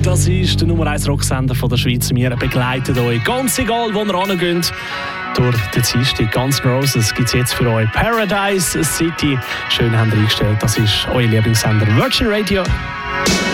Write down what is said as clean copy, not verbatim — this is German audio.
Das ist der Nummer 1 Rocksender von der Schweiz. Wir begleiten euch, ganz egal, wo ihr hingeht. Durch den Dienstag Guns N' Roses gibt es jetzt für euch Paradise City. Schön, habt ihr eingestellt. Das ist euer Lieblingssender Virgin Radio.